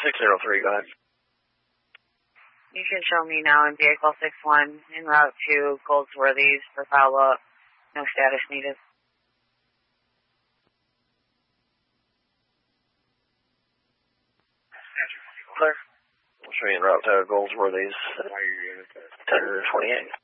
603, go ahead. You can show me now in vehicle 61 en route to Goldsworthy's for follow-up. No status needed. Clear. We'll show you en route to Goldsworthy's 1028.